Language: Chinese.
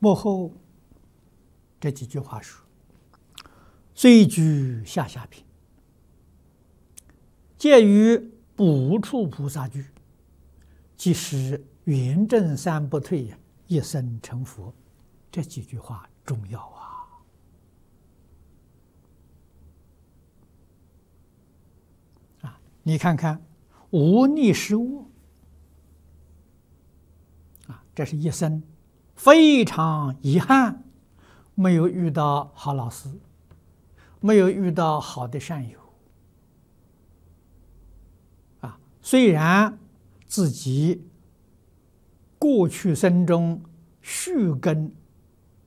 幕后这几句话说：虽居下下品，介于补处菩萨居，即使圆正三不退，一生成佛。这几句话重要啊！你看看，无逆失恶啊，这是一生非常遗憾，没有遇到好老师，没有遇到好的善友啊。虽然自己过去生中续根